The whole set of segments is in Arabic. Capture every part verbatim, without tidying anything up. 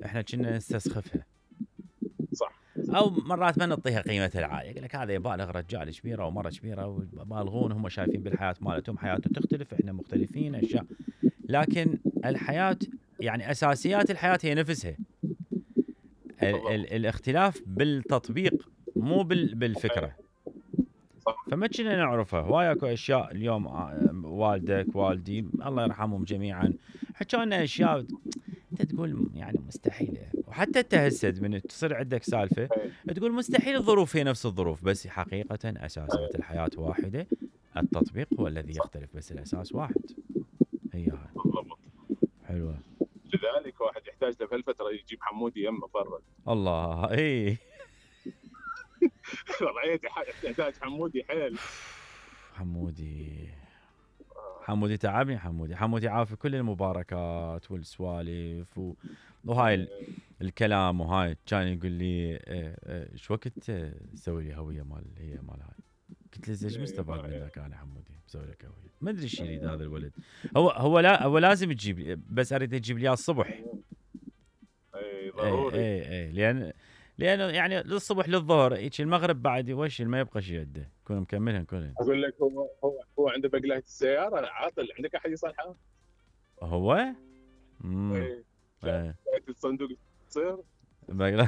احنا كنا نستسخفها صح او مرات ما نعطيها قيمتها العاليه، يقول لك هذا يبالغ رجال كبيره ومره كبيره وبالغون، هم شايفين بالحياه مالتهم حياتهم تختلف، احنا مختلفين اشياء. لكن الحياه يعني اساسيات الحياه هي نفسها. ال ال الاختلاف بالتطبيق مو بال بالفكره. صح فما كنا نعرفها هواي. اكو اشياء اليوم والدك والدي الله يرحمهم جميعا حكوا لنا اشياء انت تقول يعني مستحيله، وحتى انت هسه من تصير عندك سالفه تقول مستحيل الظروف هي نفس الظروف، بس حقيقه اساسات الحياه واحده، التطبيق هو الذي يختلف، بس الاساس واحد. هي هاي بالضبط. حلوه. لذلك واحد يحتاج له بهالفتره يجيب حمودي يمه برا. الله اي وضعيه يحتاج حمودي حيل. حمودي حمودي تعبني. حمودي حمودي عافي كل المباركات والسوالف و... وهاي ال... الكلام. وهاي كان يقول لي ايش وقت تسوي لي هويه مال هي مال هاي. قلت له ايش مستفاد منك انا حمودي مسوي لك هويه؟ ما ادري ايش يريد هذا الولد. هو هو لا هو لازم تجيب لي، بس اريد تجيب لي الصبح. اي ضروري. اي اي اي لان لان يعني للصبح للظهر هيك المغرب بعد وش ما يبقى شيء يده يكون مكملهن كلهن. اقول لك هو هو هو عنده بقلايه السياره عاطل، عندك احد يصلحها؟ هو امم اي ايه الصندوق تصير بقلا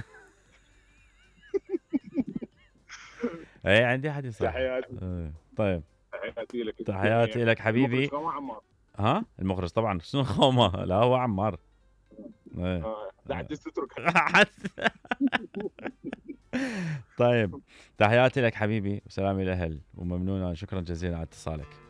اي عندي احد يصلح. تحياتي اه. طيب تحياتي لك. تحياتي لك حبيبي. المخرج هو عمار. ها المخرج طبعا شنو خومه؟ لا هو عمار. ايه اه لا حد يستترك. طيب تحياتي لك حبيبي وسلامي الاهل وممنون، شكرا جزيلا على اتصالك.